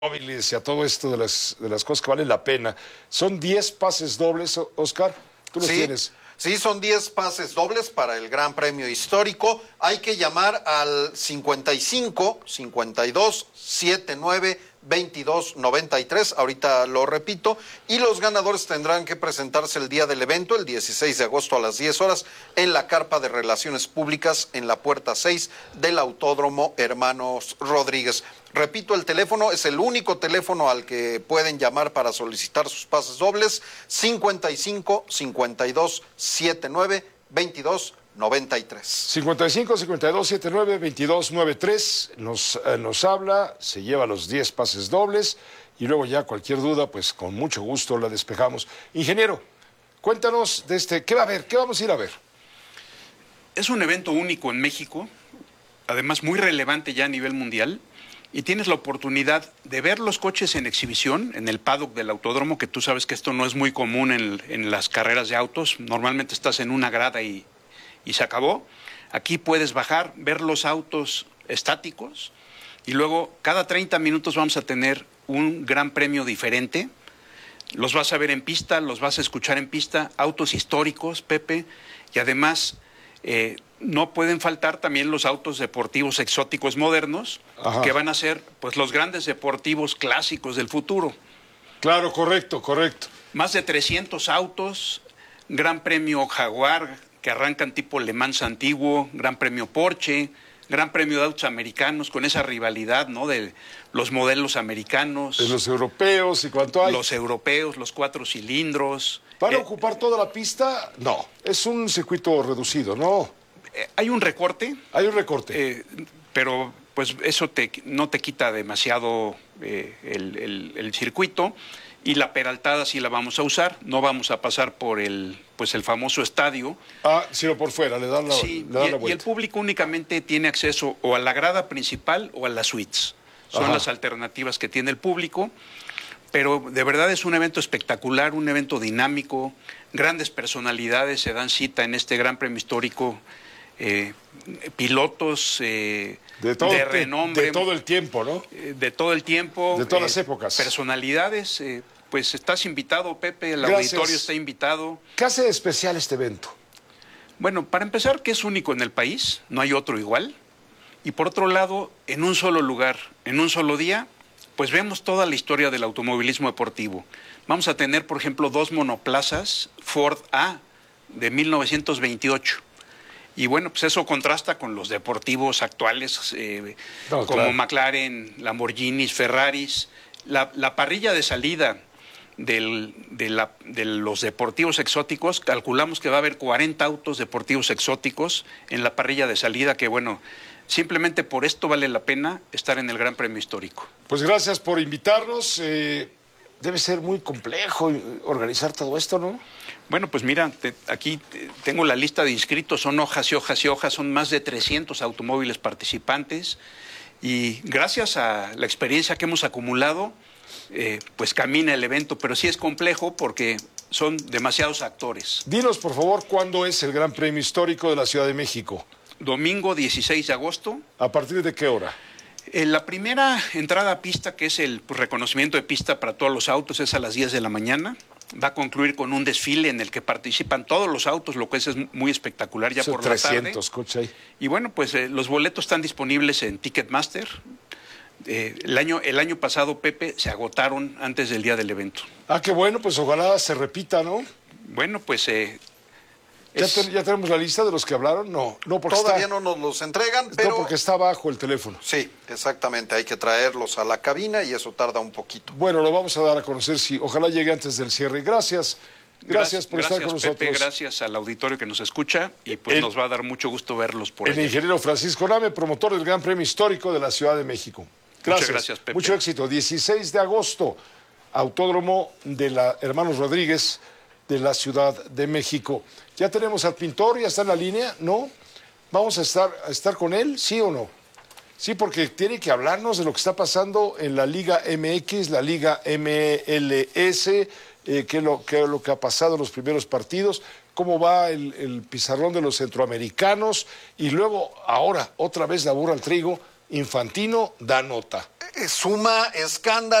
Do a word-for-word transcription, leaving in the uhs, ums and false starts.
móviles y a todo esto de las, de las cosas que valen la pena. Son diez pases dobles, Oscar. Tú los sí, tienes. Sí, son diez pases dobles para el Gran Premio Histórico. Hay que llamar al cincuenta y cinco, cincuenta y dos, setenta y nueve, veintidós, noventa y tres. Ahorita lo repito. Y los ganadores tendrán que presentarse el día del evento, el dieciséis de agosto a las diez horas, en la carpa de Relaciones Públicas, en la puerta seis del Autódromo Hermanos Rodríguez. Repito, el teléfono es el único teléfono al que pueden llamar para solicitar sus pases dobles: cincuenta y cinco, cincuenta y dos, setenta y nueve, veintidós, noventa y tres. cincuenta y cinco, cincuenta y dos, setenta y nueve, veintidós, noventa y tres. Nos, eh, nos habla, se lleva los diez pases dobles y luego ya cualquier duda, pues con mucho gusto la despejamos. Ingeniero, cuéntanos de este, ¿qué va a haber? ¿Qué vamos a ir a ver? Es un evento único en México, además muy relevante ya a nivel mundial. Y tienes la oportunidad de ver los coches en exhibición en el paddock del autódromo, que tú sabes que esto no es muy común en, en las carreras de autos. Normalmente estás en una grada y, y se acabó. Aquí puedes bajar, ver los autos estáticos y luego cada treinta minutos vamos a tener un gran premio diferente. Los vas a ver en pista, los vas a escuchar en pista, autos históricos, Pepe, y además eh, no pueden faltar también los autos deportivos exóticos modernos. Ajá. Que van a ser pues los grandes deportivos clásicos del futuro. Claro, correcto, correcto. Más de trescientos autos, Gran Premio Jaguar, que arrancan tipo Le Mans antiguo, Gran Premio Porsche, Gran Premio de autos americanos, con esa rivalidad, ¿no?, de los modelos americanos. De los europeos y cuánto hay. Los europeos, los cuatro cilindros. ¿Para eh, ocupar toda la pista? No, es un circuito reducido, ¿no? Eh, hay un recorte. Hay un recorte. Eh, pero pues eso te, no te quita demasiado eh, el, el, el circuito, y la peraltada sí la vamos a usar. No vamos a pasar por el, pues el famoso estadio. Ah, sino por fuera, le dan la, sí, le dan y, la vuelta. Y el público únicamente tiene acceso o a la grada principal o a las suites. Son Ajá. las alternativas que tiene el público. Pero de verdad es un evento espectacular, un evento dinámico. Grandes personalidades se dan cita en este Gran Premio Histórico. Eh, pilotos eh, de, todo, de renombre. De todo el tiempo, ¿no? Eh, de todo el tiempo. De todas eh, las épocas. Personalidades. Eh, pues estás invitado, Pepe, el Gracias. Auditorio está invitado. ¿Qué hace de especial este evento? Bueno, para empezar, que es único en el país, no hay otro igual. Y por otro lado, en un solo lugar, en un solo día, pues vemos toda la historia del automovilismo deportivo. Vamos a tener, por ejemplo, dos monoplazas Ford A de mil novecientos veintiocho. Y bueno, pues eso contrasta con los deportivos actuales, eh, no, como claro. McLaren, Lamborghinis, Ferraris. La, la parrilla de salida del, de, la, de los deportivos exóticos, calculamos que va a haber cuarenta autos deportivos exóticos en la parrilla de salida, que bueno, simplemente por esto vale la pena estar en el Gran Premio Histórico. Pues gracias por invitarnos. Eh, debe ser muy complejo organizar todo esto, ¿no? Bueno, pues mira, te, aquí te, tengo la lista de inscritos, son hojas y hojas y hojas, son más de trescientos automóviles participantes, y gracias a la experiencia que hemos acumulado, eh, pues camina el evento, pero sí es complejo porque son demasiados actores. Dinos, por favor, ¿cuándo es el Gran Premio Histórico de la Ciudad de México? Domingo dieciséis de agosto. ¿A partir de qué hora? Eh, la primera entrada a pista, que es el pues, reconocimiento de pista para todos los autos, es a las diez de la mañana. Va a concluir con un desfile en el que participan todos los autos, lo que es muy espectacular ya Son por la tarde. trescientos coches ahí. Y bueno, pues eh, los boletos están disponibles en Ticketmaster. Eh, el, año, el año pasado, Pepe, se agotaron antes del día del evento. Ah, qué bueno, pues ojalá se repita, ¿no? Bueno, pues... Eh, ¿Ya, es... ten, ¿Ya tenemos la lista de los que hablaron? No, no porque Todavía está... no nos los entregan, pero... No, porque está abajo el teléfono. Sí, exactamente, hay que traerlos a la cabina y eso tarda un poquito. Bueno, lo vamos a dar a conocer, si ojalá llegue antes del cierre. Gracias, gracias, gracias por gracias, estar con Pepe, nosotros. Gracias al auditorio que nos escucha, y pues el, nos va a dar mucho gusto verlos por El allá. Ingeniero Francisco Name, promotor del Gran Premio Histórico de la Ciudad de México. Gracias. Muchas gracias, Pepe. Mucho éxito. dieciséis de agosto, Autódromo de la Hermanos Rodríguez de la Ciudad de México. Ya tenemos al pintor, ya está en la línea, ¿no? ¿Vamos a estar, a estar con él, sí o no? Sí, porque tiene que hablarnos de lo que está pasando en la Liga M X, la Liga M L S, eh, qué es lo, qué, lo que ha pasado en los primeros partidos, cómo va el, el pizarrón de los centroamericanos, y luego, ahora, otra vez la burra al trigo, Infantino da nota. Eh, Suma escándalo.